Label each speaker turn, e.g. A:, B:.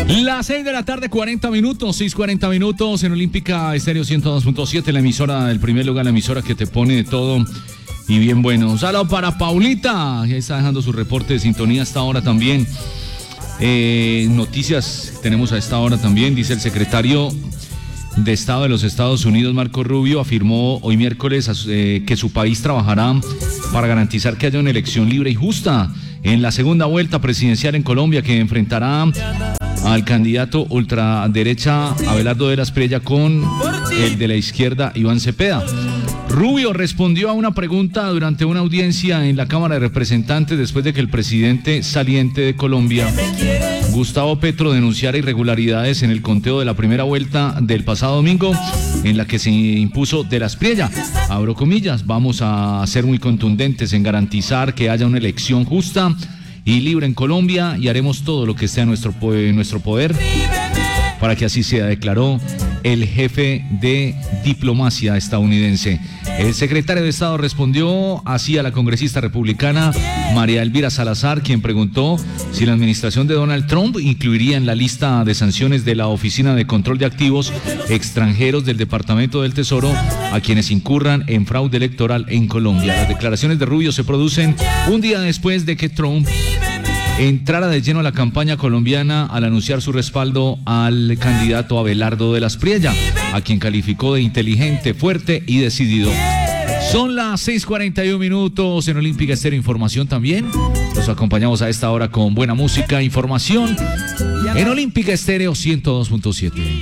A: Las 6 de la tarde, 40 minutos, 6:40 minutos en Olímpica Estéreo 102.7, la emisora del primer lugar, la emisora que te pone de todo y bien bueno. Un saludo para Paulita, que está dejando su reporte de sintonía hasta ahora también. Noticias tenemos a esta hora también, dice el secretario de Estado de los Estados Unidos, Marco Rubio, afirmó hoy miércoles que su país trabajará para garantizar que haya una elección libre y justa en la segunda vuelta presidencial en Colombia, que enfrentará al candidato ultraderecha Abelardo de la Espriella con el de la izquierda Iván Cepeda. Rubio respondió a una pregunta durante una audiencia en la Cámara de Representantes después de que el presidente saliente de Colombia, Gustavo Petro, denunciara irregularidades en el conteo de la primera vuelta del pasado domingo, en la que se impuso de la Espriella. Abro comillas, vamos a ser muy contundentes en garantizar que haya una elección justa y libre en Colombia y haremos todo lo que esté a nuestro poder para que así sea, declaró el jefe de diplomacia estadounidense. El secretario de Estado respondió así a la congresista republicana María Elvira Salazar, quien preguntó si la administración de Donald Trump incluiría en la lista de sanciones de la Oficina de Control de Activos extranjeros del Departamento del Tesoro a quienes incurran en fraude electoral en Colombia. Las declaraciones de Rubio se producen un día después de que Trump entrara de lleno a la campaña colombiana al anunciar su respaldo al candidato Abelardo de la Espriella, a quien calificó de inteligente, fuerte y decidido. Son las 6:41 minutos en Olímpica Estéreo. Información también. Los acompañamos a esta hora con buena música, información en Olímpica Estéreo 102.7.